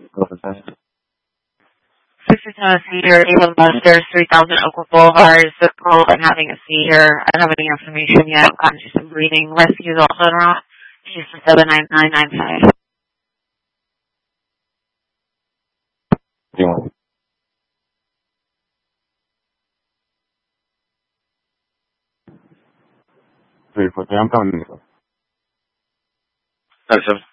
67 seizure, Avon Buster's, 3000 Oakwood Boulevard, zip code. I'm having a seizure. I don't have any information yet. I'm conscious of breathing. Rescue is also wrong. Use the 79995. Do you want? I'm coming. That's